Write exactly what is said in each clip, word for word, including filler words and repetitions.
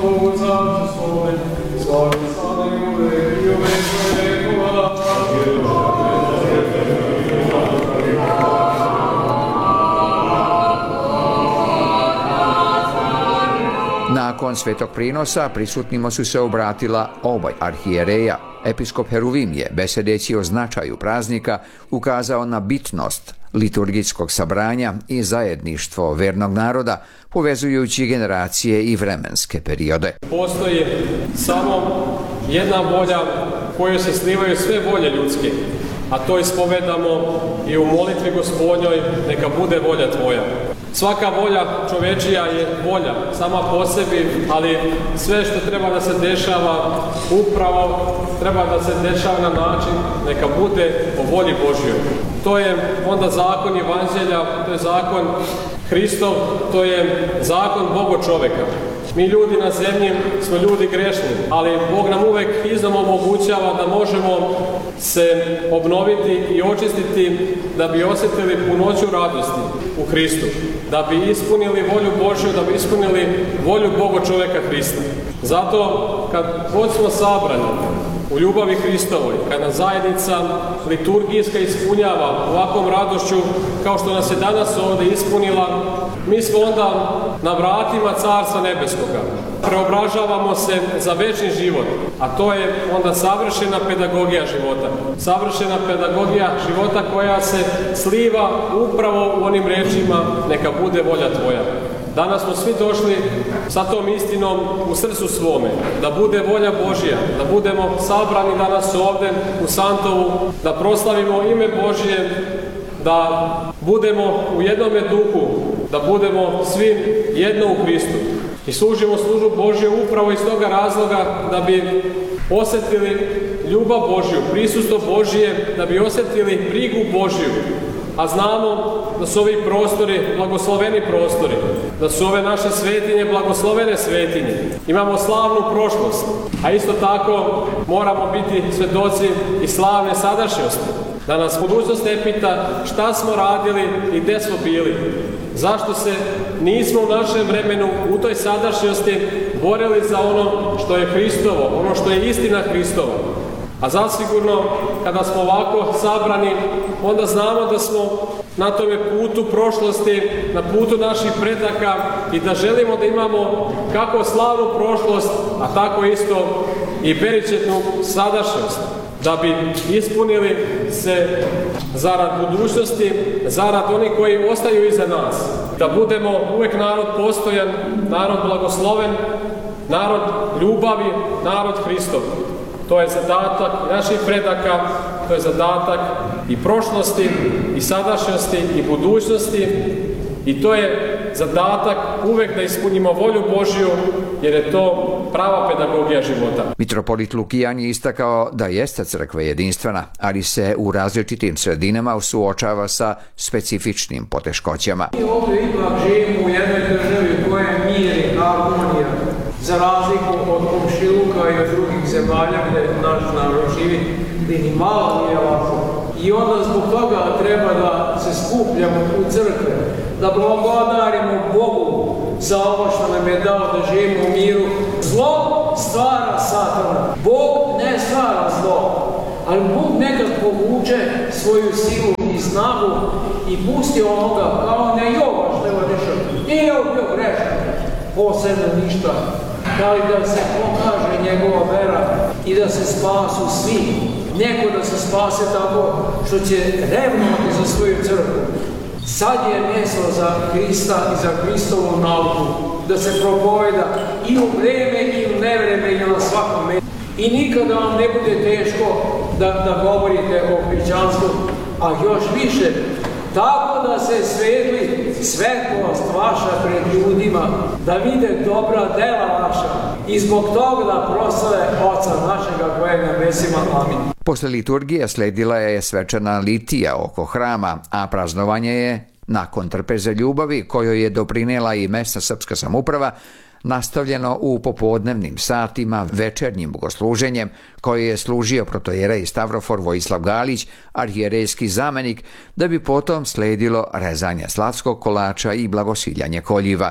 Bogu Carstvu svome, slavi sada i uvek i uvek vekova. Nakon svetog prinosa prisutnima su se obratila oba arhijereja. Episkop Heruvim je, besedeći o značaju praznika, ukazao na bitnost liturgijskog sabranja i zajedništvo vernog naroda, povezujući generacije i vremenske periode. Postoji samo jedna volja kojoj se slivaju sve volje ljudske, a to ispovedamo i u molitvi Gospodnjoj, neka bude volja Tvoja. Svaka volja čovečija je volja sama po sebi, ali sve što treba da se dešava upravo treba da se dešava na način neka bude po volji Božjoj. To je onda zakon Evanđelja, to je zakon Hristov, to je zakon Boga čoveka. Mi ljudi na zemlji smo ljudi grešni, ali Bog nam uvek iznova omogućava da možemo se obnoviti i očistiti da bi osjetili punoću radosti u Hristu, da bi ispunili volju Božju, da bi ispunili volju Boga čoveka Hrista. Zato kad god smo sabrani u ljubavi Hristovoj, kad nas zajednica liturgijska ispunjava ovakvom radošću kao što nas je danas ovdje ispunila, mi smo onda na vratima Carstva Nebeskoga. Preobražavamo se za večni život, a to je onda savršena pedagogija života. Savršena pedagogija života koja se sliva upravo u onim rečima neka bude volja Tvoja. Danas smo svi došli sa tom istinom u srcu svome, da bude volja Božja, da budemo sabrani danas ovdje u Santovu, da proslavimo ime Božje, da budemo u jednome duhu, da budemo svi jedno u Hristu. I služimo službu Božju upravo iz toga razloga da bi osjetili ljubav Božju, prisustvo Božje, da bi osjetili brigu Božju. A znamo da su ovi prostori blagosloveni prostori, da su ove naše svetinje blagoslovene svetinje. Imamo slavnu prošlost, a isto tako moramo biti svedoci i slavne sadašnjosti. Da nas budućnost ne pita šta smo radili i gdje smo bili. Zašto se nismo u našem vremenu, u toj sadašnjosti, borili za ono što je Hristovo, ono što je istina Hristova. A zasigurno, kada smo ovako sabrani, onda znamo da smo na tome putu prošlosti, na putu naših predaka i da želimo da imamo kako slavnu prošlost, a tako isto i beričetnu sadašnjost. Da bi ispunili se zarad budućnosti, zarad onih koji ostaju iza nas. Da budemo uvijek narod postojan, narod blagosloven, narod ljubavi, narod Hristov. To je zadatak naših predaka, to je zadatak i prošlosti, i sadašnjosti, i budućnosti. I to je zadatak uvek da ispunimo volju Božju, jer je to prava pedagogija života. Mitropolit Lukijan je istakao da jeste crkva jedinstvena, ali se u različitim sredinama suočava sa specifičnim poteškoćama. Mi ovdje ipak živimo u jednoj državi koja je mir i harmonija, za razliku od komšiluka i od drugih zemalja gdje naš narod živi, gdje ni malo nije lako. I onda zbog toga treba da se skupljamo u crkve, da blagodarimo Bogu za ovo što nam je dao da živimo u miru. Zlo stvara Satana, Bog ne stvara zlo, ali Bog nekad povuče svoju silu i snagu i pusti onoga kao ne Jova što je odešao. Nije Jov bio grešan, posebno ništa, ali da se pokaže njegova vera i da se spasu svi. Neko da se spase tako što će revnovati za svoju crkvu. Sad je mjesto za Hrista i za Hristovu nauku, da se propoveda i u vreme i u nevreme i na svakom mjestu. I nikada vam ne bude teško da, da govorite o hrišćanstvu, a još više tako da se svetli svetlost vaša pred ljudima, da vide dobra dela vaša i zbog toga da proslave Oca našega koja je na nebesima. Amin. Posle liturgije sledila je svečana litija oko hrama, a praznovanje je, nakon trpeze ljubavi kojoj je doprinela i mesna srpska samouprava, nastavljeno u popodnevnim satima večernjim bogosluženjem koje je služio protojerej Stavrofor Vojislav Galić, arhijerejski zamenik, da bi potom sledilo rezanje slavskog kolača i blagosiljanje koljiva.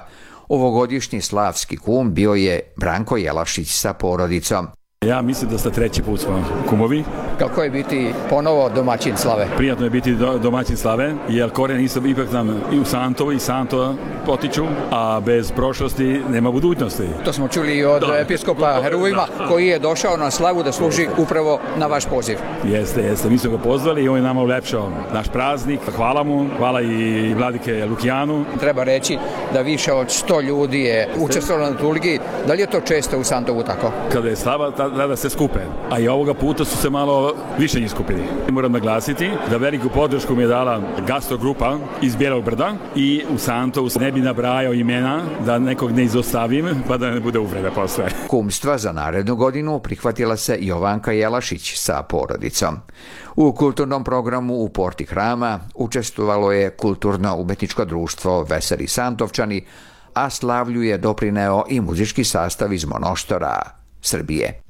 Ovogodišnji slavski kum bio je Branko Jelašić sa porodicom. Ja mislim da ste treći put smo kumovi. Kako je biti ponovo domaćin slave? Prijatno je biti do, domaćin slave, jer koren isto ipak nam i u Santovo i Santo potiču, a bez prošlosti nema budućnosti. To smo čuli i od da. episkopa Heruvima, koji je došao na slavu da služi upravo na vaš poziv. Jeste, jeste. Mi smo ga pozvali i on je nama ulepšao naš praznik. Hvala mu, hvala i vladike Lukijanu. Treba reći da više od sto ljudi je učestvovalo na liturgiji. Da li je to često u Santovu tako? Kada je slava, tada se skupe. A i ovoga puta su se malo više njih skupili. Moram naglasiti da veliku podršku mi je dala gastrogrupa iz Bijelog Brda i u Santovu ne bi nabrajao imena da nekog ne izostavim pa da ne bude uvrede posle. Kumstva za narednu godinu prihvatila se Jovanka Jelašić sa porodicom. U kulturnom programu u porti hrama učestvovalo je kulturno-umetničko društvo Veseli Santovčani, a slavlju je doprineo i muzički sastav iz Monoštora, Srbije.